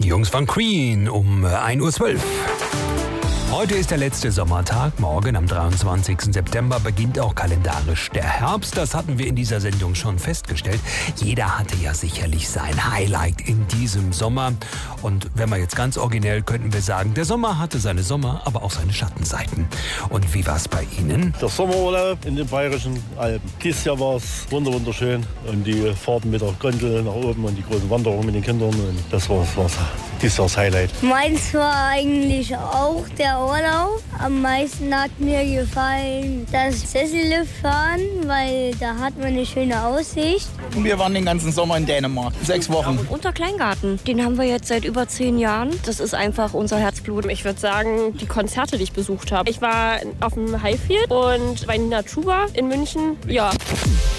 Jungs von Queen um 1:12 Uhr. Heute ist der letzte Sommertag. Morgen, am 23. September, beginnt auch kalendarisch der Herbst. Das hatten wir in dieser Sendung schon festgestellt. Jeder hatte ja sicherlich sein Highlight in diesem Sommer. Und wenn wir jetzt ganz originell, könnten wir sagen, der Sommer hatte seine Sommer, aber auch seine Schattenseiten. Und wie war es bei Ihnen? Der Sommerurlaub in den Bayerischen Alpen. Dieses Jahr war es wunderschön. Und die Fahrten mit der Gondel nach oben und die großen Wanderungen mit den Kindern. Und das war dieses Jahr das Highlight. Meins war eigentlich auch der Urlaub. Am meisten hat mir gefallen das Sesselliftfahren, weil da hat man eine schöne Aussicht. Wir waren den ganzen Sommer in Dänemark, 6 Wochen. Unter Kleingarten, den haben wir jetzt seit über 10 Jahren. Das ist einfach unser Herzblut. Ich würde sagen, die Konzerte, die ich besucht habe. Ich war auf dem Highfield und bei Nina Chuba in München. Ja.